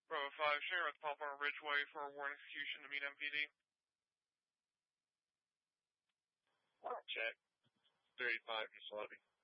Bravo 5, share with Palmer Ridgeway for a warrant execution to meet MPD. Check. 35, East Lobby.